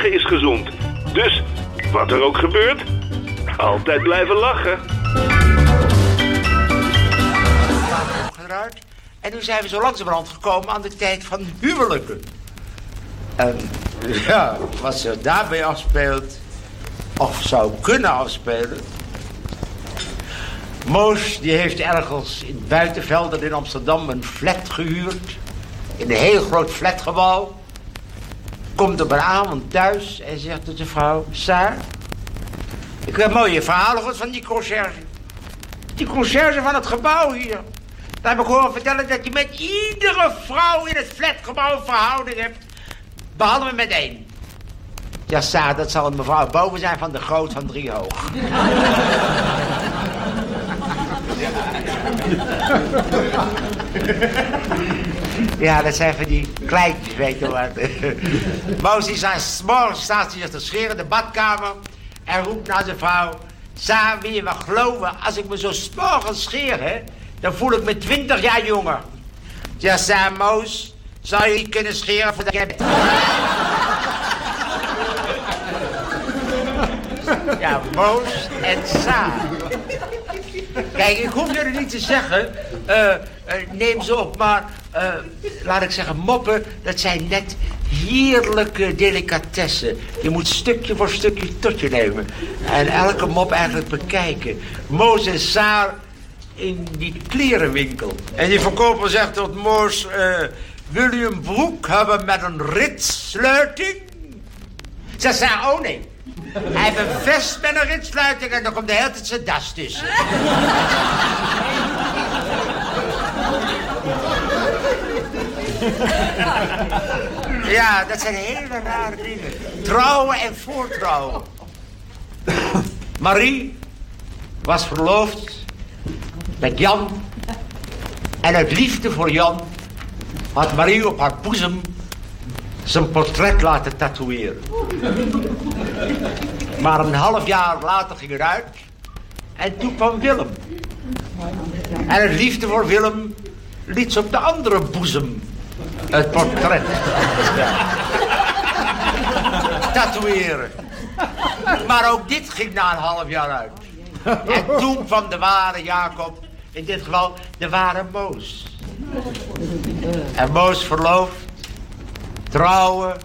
lachen is gezond. Dus, wat er ook gebeurt, altijd blijven lachen. En nu zijn we zo langzamerhand gekomen aan de tijd van huwelijken. En ja, wat zich daarbij afspeelt, of zou kunnen afspelen. Moos die heeft ergens in Buitenvelden in Amsterdam een flat gehuurd. In een heel groot flatgebouw. Komt op een avond thuis en zegt tot de vrouw: Saar, ik heb mooie verhalen gehoord van die conciërge. Die conciërge van het gebouw hier. Daar heb ik horen vertellen dat je met iedere vrouw in het flatgebouw een verhouding hebt. Behalve met één. Ja, Saar, dat zal een mevrouw boven zijn van de Groot van Driehoog. Ja, dat zijn van die kleintjes, weet je wat. Moos is aan 's morgens staat hij zich te scheren in de badkamer en roept naar zijn vrouw: Saar, wil je me geloven, als ik me zo 's morgens scheer, hè, dan voel ik me 20 jaar jonger. Ja, Saar, Moos, zou je niet kunnen scheren voordat je... Ja, Moos en Saar. Kijk, ik hoef jullie niet te zeggen, neem ze op, maar laat ik zeggen, moppen, dat zijn net heerlijke delicatessen. Je moet stukje voor stukje tot je nemen. En elke mop eigenlijk bekijken. Moos en Saar in die klerenwinkel. En die verkoper zegt tot Moos: wil u een broek hebben met een ritsluiting? Ze zei: oh nee. Hij heeft een vest met een ritsluiting en dan komt de hele tijd zijn das tussen. Ja, dat zijn hele rare dingen. Trouwen en voortrouwen. Marie was verloofd met Jan. En uit liefde voor Jan had Marie op haar boezem zijn portret laten tatoeëren. Maar een half jaar later ging het uit. En toen kwam Willem. En uit liefde voor Willem liet ze op de andere boezem het portret tatoeëren. Maar ook dit ging na een half jaar uit. En toen kwam de ware Jacob, in dit geval de ware Moos. En Moos verloofd, trouwen,